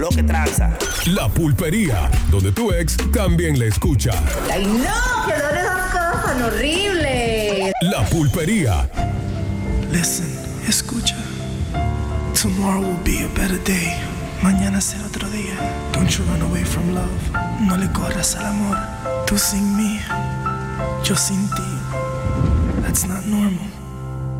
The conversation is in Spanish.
lo que tranza. La Pulpería, donde tu ex también la escucha. ¡Ay, no! ¡Que no esas cosas tan horribles! La Pulpería. Listen, escucha. Tomorrow will be a better day. Mañana será otro día. Don't you run away from love. No le corras al amor. Tú sin mí, yo sin ti. That's not normal.